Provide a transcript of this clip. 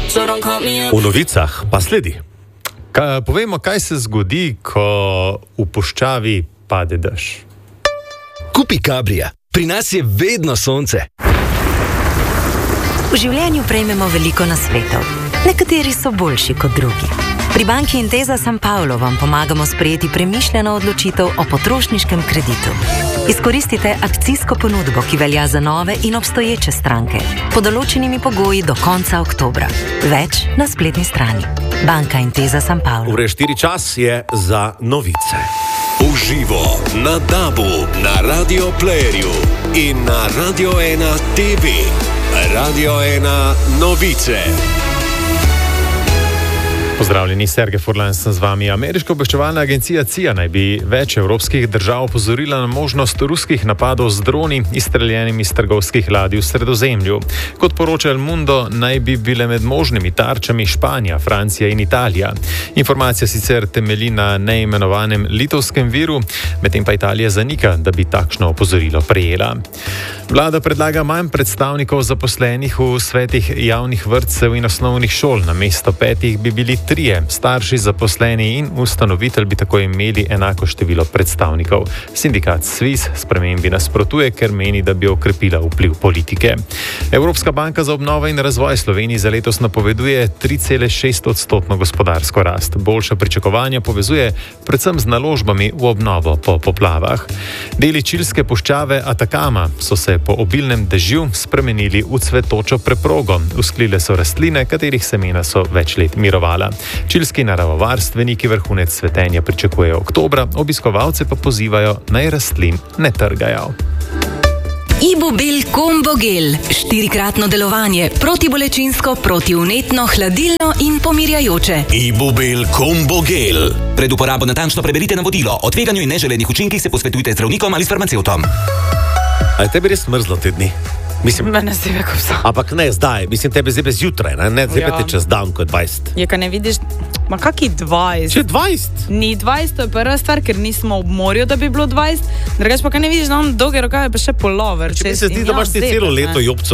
V novicah pa sledi. Povejmo, kaj se zgodi, ko v puščavi pade dež. Kupi Cabrija. Pri nas je vedno sonce. V življenju prejmemo veliko nasvetov. Nekateri so boljši kot drugi. Pri banki Intesa San Paolo vam pomagamo sprejeti premišljeno odločitev o potrošniškem kreditu. Izkoristite akcijsko ponudbo, ki velja za nove in obstoječe stranke, pod določenimi pogoji do konca oktobra. Več na spletni strani. Banka Intesa San Paolo. Ure 4 čas je za novice. Uživo na DAB-u, na Radio Playerju in na Radio 1 TV. Radio 1 novice. Pozdravljeni, Sergej Furlan sem z vami. Ameriška obveščevalna agencija CIA naj bi več evropskih držav opozorila na možnost ruskih napadov z droni, izstreljenimi iz trgovskih ladij v Sredozemlju. Kot poroča El Mundo, naj bi bile med možnimi tarčami Španija, Francija in Italija. Informacija sicer temelji na neimenovanem litovskem viru, medtem pa Italija zanika, da bi takšno opozorilo prejela. Vlada predlaga manj predstavnikov zaposlenih v svetih javnih vrtcev in osnovnih šol. Namesto 5 bi bili 3, starši, zaposleni in ustanovitelj bi tako imeli enako število predstavnikov. Sindikat Sviz spremembi nasprotuje, ker meni, da bi okrepila vpliv politike. Evropska banka za obnovo in razvoj Sloveniji za letos napoveduje 3,6% gospodarsko rast. Boljša pričakovanja povezuje predvsem z naložbami v obnovo po poplavah. Deli čilske puščave Atakama so se po obilnem dežju spremenili v cvetočo preprogo. Usklile so rastline, katerih semena so več let mirovala. Čilski naravovarstveniki vrhunec cvetenja pričakujejo oktobra, obiskovalce pa pozivajo, naj rastlin ne trgajo. Ibubel Combo Gel. 4-kratno delovanje, protibolečinsko, protivnetno, hladilno in pomirjajoče. Ibubel Combo Gel. Pred uporabo natančno preberite navodilo. O tveganju in neželenih učinkih se posvetujte z zdravnikom ali s farmacevtom. A je tebi res mrzlo te dni? Mislim, mene se ve, ko so. Ampak ne zdaj, mislim tebe zdaj zjutraj, ne zdaj pa te čez dan, ko je 20. Je, kaj ne vidiš, ma kaki 20? Če 20? Ni 20, to je prva stvar, ker nismo v morju, da bi bilo 20. Drugač pa kaj ne vidiš, da imam dolge rokave, pa še polover. Če se zdi, da imaš ti celo leto jobco